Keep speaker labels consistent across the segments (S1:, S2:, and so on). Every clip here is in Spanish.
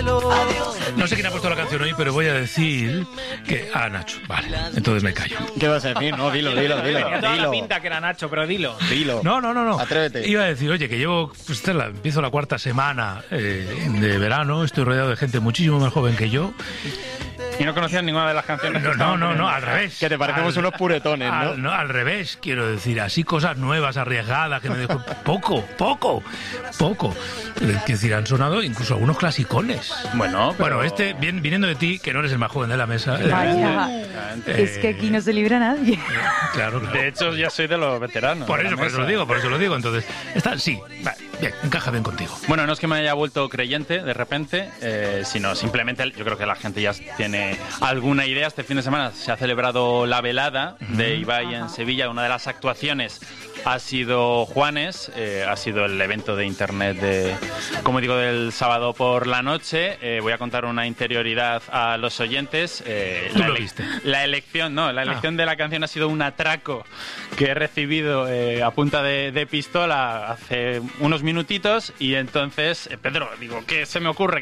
S1: No sé quién ha puesto la canción hoy, pero voy a decir que... Ah, Nacho. Vale, entonces me callo.
S2: ¿Qué vas a decir? No, dilo.
S3: Tenía toda la pinta que era Nacho, pero dilo.
S1: No.
S2: Atrévete.
S1: Iba a decir, oye, que llevo... Pues, empiezo la cuarta semana de verano, estoy rodeado de gente muchísimo más joven que yo.
S3: Y no conocías ninguna de las canciones.
S1: No, al revés.
S2: Que te parecemos unos puretones, ¿no?
S1: No, al revés, quiero decir, así cosas nuevas, arriesgadas, que me dejo... Poco. Quiero decir, han sonado incluso algunos clasicones.
S3: Bueno,
S1: viniendo de ti, que no eres el más joven de la mesa.
S4: Vaya, es que aquí no se libra nadie.
S1: Claro.
S3: De hecho, ya soy de los veteranos.
S1: Por eso lo digo. Entonces, bien, encaja bien contigo.
S3: Bueno, no es que me haya vuelto creyente de repente, sino simplemente yo creo que la gente ya tiene alguna idea. Este fin de semana se ha celebrado la velada de Ibai en Sevilla. Una de las actuaciones ha sido Juanes, ha sido el evento de internet del sábado por la noche. Voy a contar una interioridad a los oyentes.
S1: ¿Tú lo viste?
S3: La elección de la canción ha sido un atraco que he recibido a punta de pistola hace unos minutitos, y entonces, Pedro, digo, ¿qué se me ocurre?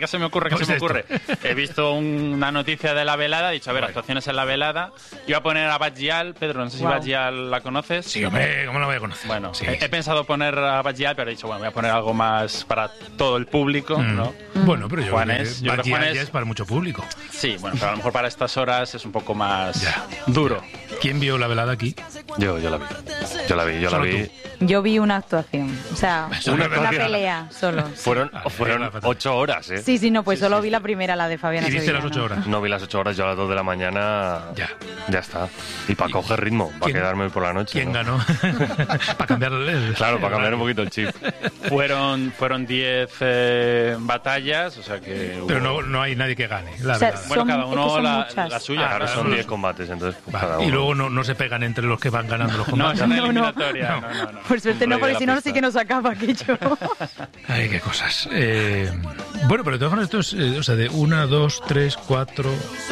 S3: He visto una noticia de la velada, he dicho, a ver, actuaciones en la velada. Iba a poner a Badgial. Pedro, no sé si Badgial la conoces.
S1: Sí, hombre, ¿cómo la voy a conocer?
S3: Bueno,
S1: sí.
S3: He pensado poner a Badgial, pero he dicho, bueno, voy a poner algo más para todo el público, ¿no?
S1: Bueno, pero
S3: Juanes
S1: ya es para mucho público.
S3: Sí, bueno, pero a lo mejor para estas horas es un poco más duro.
S1: ¿Quién vio la velada aquí?
S5: Yo la vi.
S4: Yo vi una actuación, o sea, una pelea solo.
S5: Fueron 8 horas, ¿eh?
S4: Sí, no, pues solo vi la primera, la de Fabiana
S1: ¿Y viste
S4: Sevillano.
S1: las 8 horas?
S5: No vi las 8 horas, yo a las 2 de la mañana ya está. Y para coger ritmo, para quedarme por la noche.
S1: ¿Quién ganó? Para cambiar
S5: Claro, para cambiar un poquito el chip.
S3: Fueron 10 batallas, o sea que...
S1: Pero no hay nadie que gane, la
S4: sea,
S1: verdad.
S3: Bueno, cada uno
S4: muchas.
S3: la suya.
S5: Claro, son 10 combates, entonces pues, cada uno.
S1: Y luego no se pegan entre los que van ganando los
S3: No,
S1: combates.
S3: es una eliminatoria. No.
S4: Por suerte no, porque si no, sí que nos acaba aquello.
S1: Ay, qué cosas. Bueno, pero de todas formas esto es, de 1, 2, 3, 4,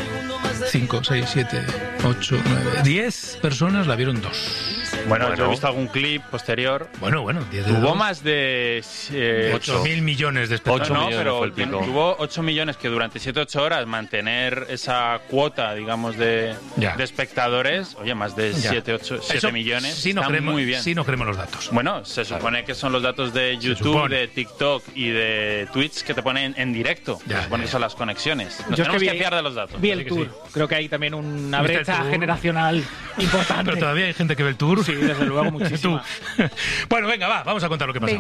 S1: 5, 6, 7, 8, 9, 10 personas la vieron 2.
S3: Bueno, yo he visto algún clip posterior.
S1: Bueno, 10 de
S3: Hubo
S1: 2.
S3: más de
S1: 8.000 millones de espectadores.
S5: 8 millones
S3: pero
S5: fue el pico.
S3: hubo 8 millones que durante 7-8 horas mantener esa cuota, digamos, de espectadores, oye, más de 7 millones,
S1: sí, no
S3: está
S1: creemos,
S3: muy bien.
S1: Sí, no creemos los datos.
S3: Bueno, se supone que son los datos de YouTube, de TikTok y de Twitch que te ponen en directo. Se supone que son las conexiones. Nos
S6: Yo
S3: tenemos que fiar de los datos.
S6: Vi el tour. Creo que hay también una brecha generacional importante.
S1: Pero todavía hay gente que ve el tour.
S6: Sí, desde luego, muchísimo.
S1: Bueno, venga, vamos a contar lo que pasa.